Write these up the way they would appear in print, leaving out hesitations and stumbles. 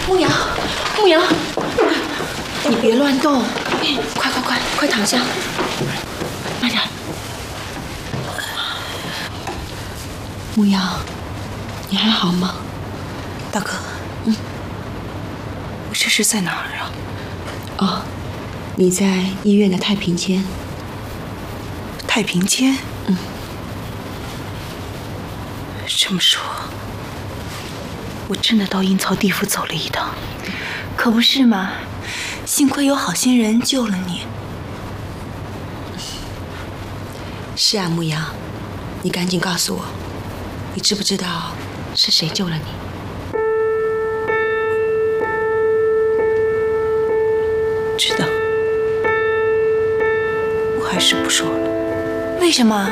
牧羊，牧羊，你别乱动，快躺下，慢点。牧羊，你还好吗？ 大哥，我这是在哪儿啊？ 哦，你在医院的太平间。 太平间？这么说，我真的到阴曹地府走了一趟，可不是嘛？幸亏有好心人救了你。 是啊，牧羊，你赶紧告诉我，你知不知道是谁救了你？ 知道，我还是不说了。为什么？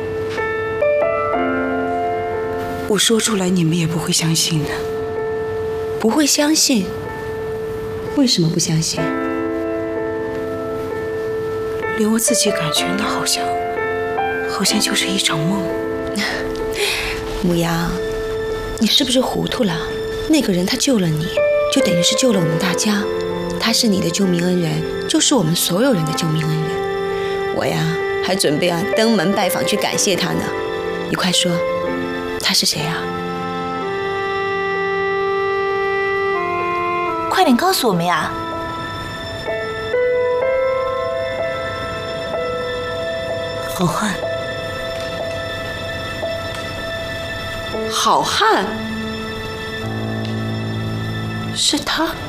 我说出来你们也不会相信的。 不会相信？为什么不相信？ 连我自己感觉那好像就是一场梦。 牧羊，你是不是糊涂了？那个人他救了你，就等于是救了我们大家。他是你的救命恩人，就是我们所有人的救命恩人。我呀，还准备登门拜访去感谢他呢。你快说，他是谁啊？ 快点告诉我们呀！ 好汉。 好汉？是他？